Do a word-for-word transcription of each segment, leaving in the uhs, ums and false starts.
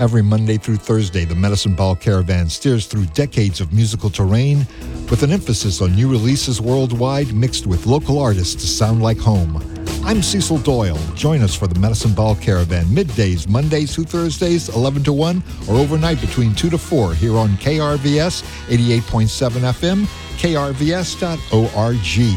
Every Monday through Thursday, the Medicine Ball Caravan steers through decades of musical terrain with an emphasis on new releases worldwide mixed with local artists to sound like home. I'm Cecil Doyle. Join us for the Medicine Ball Caravan middays, Mondays through Thursdays, eleven to one, or overnight between two to four here on K R V S eighty-eight point seven F M, K R V S dot org.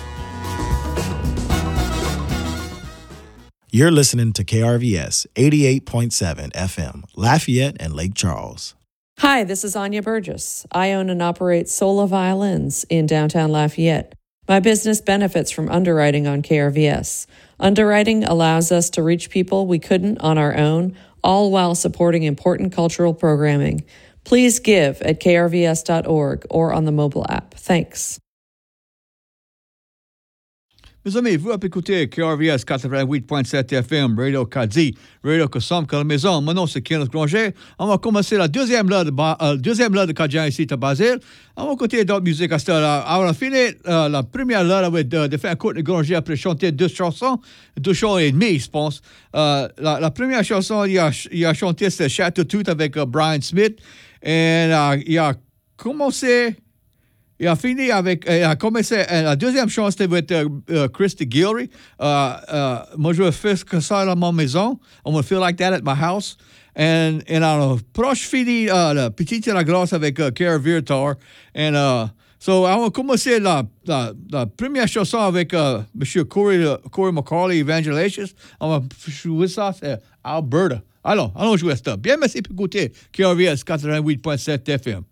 You're listening to K R V S eighty-eight point seven F M, Lafayette and Lake Charles. Hi, this is Anya Burgess. I own and operate Sola Violins in downtown Lafayette. My business benefits from underwriting on K R V S. Underwriting allows us to reach people we couldn't on our own, all while supporting important cultural programming. Please give at K R V S dot org or on the mobile app. Thanks. Mes amis, vous écoutez K R V S quatre-vingt-huit point sept F M, Radio Kadi, Radio Kosom, à la maison. Mon nom, c'est Kenneth Granger. On va commencer la deuxième heure de, euh, deuxième heure de Kadian ici à Basile. On va écouter d'autres musiques à cette heure-là. On a fini euh, la première heure avec de, de faire un cours de Granger après chanter deux chansons, deux chansons et demie, je pense. Euh, la, la première chanson, il a, il a chanté c'est Château Tout avec uh, Brian Smith. Et uh, il a commencé... Il a fini avec, il a commencé, la deuxième chanson c'était avec uh, uh, Christy Gilry. Uh, uh, moi, je fais que ça à ma maison. I'm going to feel like that at my house. And, and on a proche fini, uh, la petite et la grosse avec uh, Kara Virtar. And uh, so, on va commencer la, la, la première chanson avec uh, M. Corey, uh, Corey McCauley, Evangelations. On va jouer ça, c'est Alberta. Allons, allons jouer ça. Bien, merci pour écouter K R V S quatre-vingt-huit point sept F M.